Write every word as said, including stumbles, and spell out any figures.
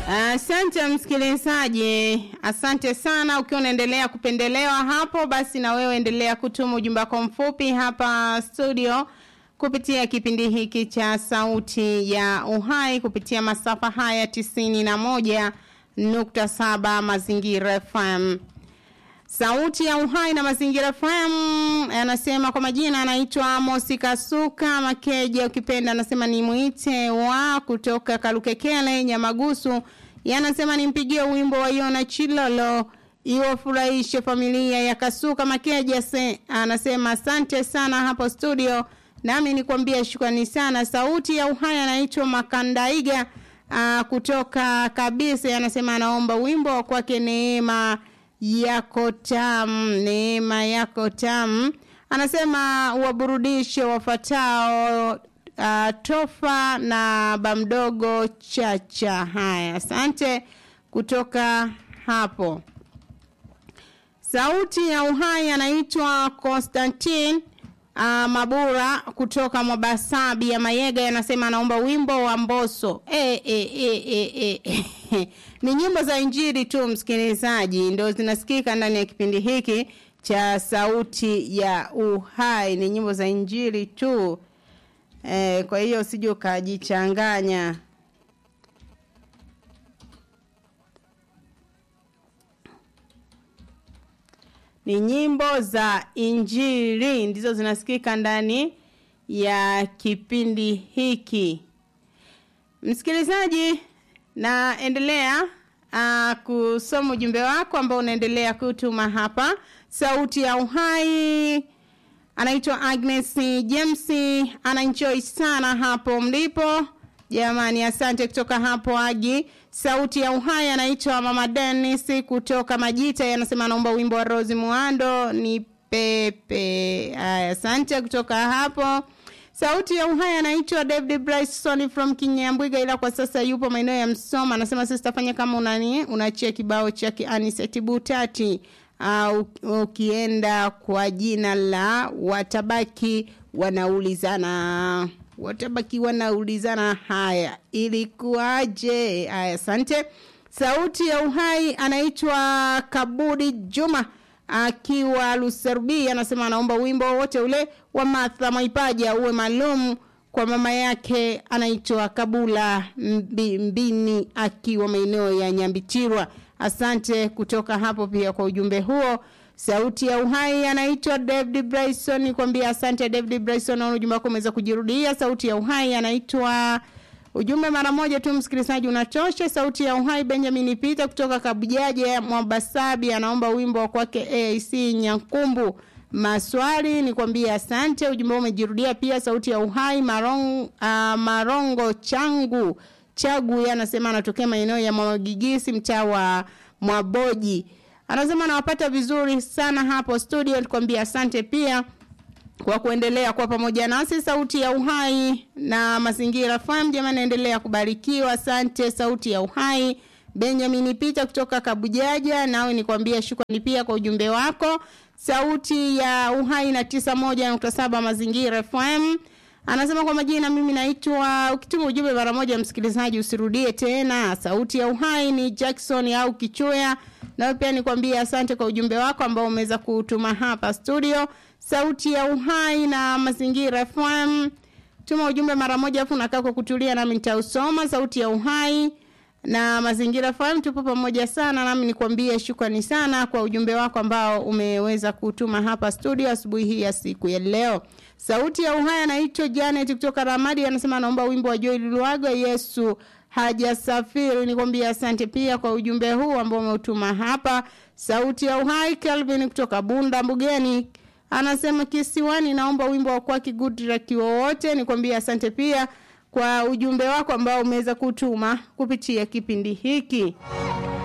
Asante msikilizaji, asante sana. Ukiwa unaendelea kupendelewa hapo, basi na wewe endelea kutuma ujumbe wako mfupi hapa studio kupitia kipindi hiki cha Sauti ya Uhai kupitia masafa haya tisini na moja nukta saba Mazingira F M. Sauti ya Uhai na Mazingira F M, anasema kwa majina anaitwa Amos Kasuka Makeja, ukipenda anasema ni muite wa kutoka Kalukekele Nyamagusu. Yanasema nimpigie wimbo wa Yona Chilolo iwafurahishe familia ya Kasuka Makeja. Se, anasema asante sana hapo studio, nami nikwambia shukrani sana. Sauti ya Uhai anaitwa Makandaiga uh, kutoka kabisa. Anasema anaomba wimbo wa kwake Neema Yako Tamu, Neema Yako Tamu. Anasema waburudishe wafatao uh, Tofa na Bamdogo Chacha. Haya, asante kutoka hapo. Sauti ya Uhai anaitwa Constantine uh, Mabura kutoka Mwabasabi ya Mayega. Anasema anaomba wimbo wa Mboso. Eh eh eh eh eh. Ni nyimbo za injili tu msikilizaji ndio zinasikika ndani ya kipindi hiki cha Sauti ya Uhai. Ni nyimbo za injili tu. Eh, kwa hiyo usije ukajichanganya. Ni nyimbo za injili ndizo zinasikika ndani ya kipindi hiki. Msikilizaji, na endelea uh, kusoma ujumbe wako ambao unaendelea kutuma hapa. Sauti ya Uhai anaitwa Agnes James, anaenjoy sana hapo mlipo. Jamani, asante kutoka hapo Agi. Sauti ya Uhai anaitwa Mama Dennis kutoka Majita. Anasema anaomba wimbo wa Rose Muando ni Pepe. Aya, asante kutoka hapo. Sauti ya Uhai anaitwa David Bryson from Kinyambwiga, ila kwa sasa yupo maeneo ya Msoma. Anasema sasa fanya kama unani unachia kibao cha Aniseti Butati au uh, ukienda kwa jina la Watabaki Wanaulizana. Watabaki Wanaulizana. Haya, ilikuwaje? Haya, asante. Sauti ya Uhai anaitwa Kabudi Juma akiwa Luserbi. Anasema anaomba wimbo wote ule wa Martha Maipaja uwe maalum kwa mama yake anaitwa Kabula Mbini akiwa maeneo ya Nyambitirwa. Asante kutoka hapo pia kwa ujumbe huo. Sauti ya Uhai anaitwa David Bryson, kwambia asante David Bryson, na ujumbe wako umeweza kujirudia. Sauti ya Uhai anaitwa ujumbe mara moja tu msikilizaji unatosha. Sauti ya Uhai Benjamin Peter kutoka Kabujaje Mwabasabi anaomba wimbo wa kwake A I C Nyankumbu Maswali. Nikwambia asante, ujumbe umejirudia pia. Sauti ya Uhai Marong, uh, Marongo Changu Chagu anasema anatokea maeneo ya Mwagigisi mtaa wa Mwaboji. Anasema anawapata vizuri sana hapo studio. Nikwambia asante pia kwa kuendelea kwa pamoja nasi. Sauti ya Uhai na Mazingira F M, jamani endelea kubarikiwa. Asante Sauti ya Uhai Benjamin Peter kutoka Kabujaja, nawe nikwambia shukrani pia kwa ujumbe wako. Sauti ya Uhai na tisa moja nukta saba Mazingira F M. Anasema kwa majina mimi naitwa, ukituma ujumbe mara moja msikilizaji usirudie tena. Sauti ya Uhai ni Jackson au Kichoya, na pia nikwambia asante kwa ujumbe wako ambao umeweza kutuma hapa studio. Sauti ya Uhai na Mazingira F M, tuma ujumbe mara moja afu nakaa kwa kutulia nami nitausoma. Sauti ya Uhai na Mazingira F M tupo pamoja sana, nami nikwambia shukrani sana kwa ujumbe wako ambao umeweza kutuma hapa studio asubuhi hii ya siku ya leo. Sauti ya Uhai anaitwa Janet kutoka Ramadi, anasema anaomba wimbo wa Joy Luaga Yesu Hajasafiri. Nikwambia asante pia kwa ujumbe huu ambao umeutuma hapa. Sauti ya Uhai Calvin kutoka Bunda Mbugeni anasema Kisiwani naomba wimbo wa kwake Goodluck wowote. Nikwambia asante pia kwa ujumbe wako ambao umeweza kutuma kupitia kipindi hiki.